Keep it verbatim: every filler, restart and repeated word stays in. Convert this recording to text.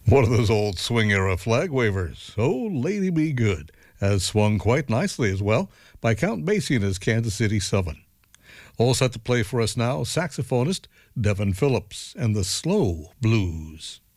One of those old swing-era flag wavers, Oh Lady Be Good, has swung quite nicely as well by Count Basie and his Kansas City Seven. All set to play for us now, saxophonist Devin Phillips and the Slow Blues.